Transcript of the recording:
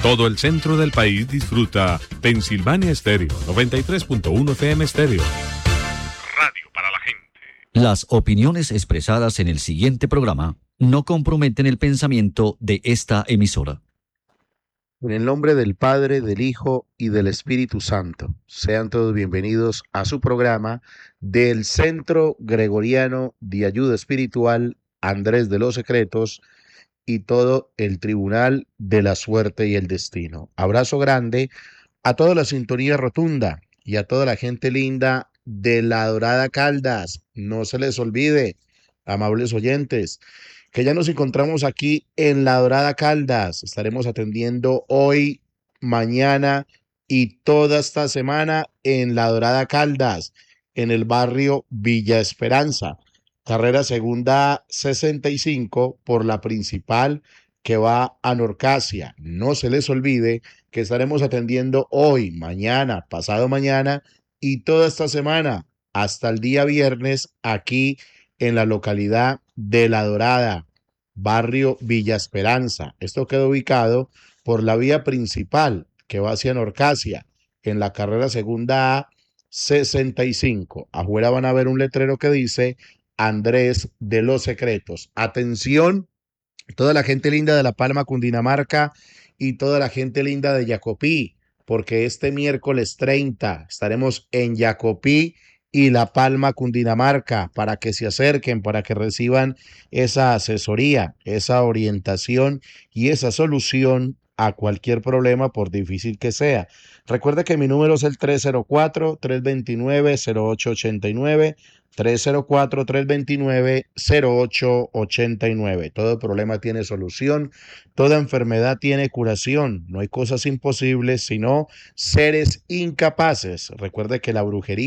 Todo el centro del país disfruta Pensilvania Estéreo, 93.1 FM Estéreo. Radio para la gente. Las opiniones expresadas en el siguiente programa no comprometen el pensamiento de esta emisora. En el nombre del Padre, del Hijo y del Espíritu Santo, sean todos bienvenidos a su programa del Centro Gregoriano de Ayuda Espiritual Andrés de los Secretos y todo el Tribunal de la Suerte y el Destino. Abrazo grande a toda la sintonía rotunda y a toda la gente linda de La Dorada Caldas. No se les olvide, amables oyentes, que ya nos encontramos aquí en La Dorada Caldas. Estaremos atendiendo hoy, mañana y toda esta semana en La Dorada Caldas, en el barrio Villa Esperanza. Carrera segunda 65 por la principal que va a Norcasia. No se les olvide que estaremos atendiendo hoy, mañana, pasado mañana y toda esta semana hasta el día viernes aquí en la localidad de La Dorada, barrio Villa Esperanza. Esto queda ubicado por la vía principal que va hacia Norcasia, en la carrera segunda A 65. Afuera van a ver un letrero que dice Andrés de los Secretos. Atención, toda la gente linda de La Palma, Cundinamarca y toda la gente linda de Jacopí, porque este miércoles 30 estaremos en Jacopí y La Palma, Cundinamarca, para que se acerquen, para que reciban esa asesoría, esa orientación y esa solución a cualquier problema, por difícil que sea. Recuerde que mi número es el 304-329-0889, 304-329-0889. Todo problema tiene solución, toda enfermedad tiene curación. No hay cosas imposibles, sino seres incapaces. Recuerde que la brujería